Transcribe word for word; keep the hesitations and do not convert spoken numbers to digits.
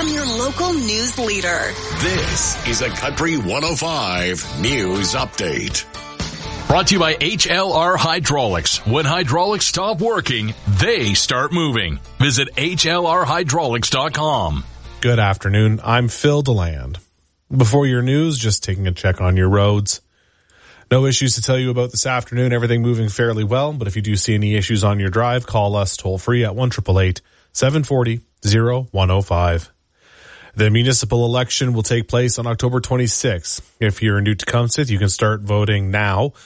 from your local news leader. This is a Country one oh five News Update. Brought to you by H L R Hydraulics. When hydraulics stop working, they start moving. Visit H L R hydraulics dot com. Good afternoon. I'm Phil DeLand. Before your news, just taking a check on your roads. No issues to tell you about this afternoon. Everything moving fairly well. But if you do see any issues on your drive, call us toll free at one eight eight eight, seven four zero, zero one zero five. The municipal election will take place on October twenty-sixth. If you're new to Tecumseh, you can start voting now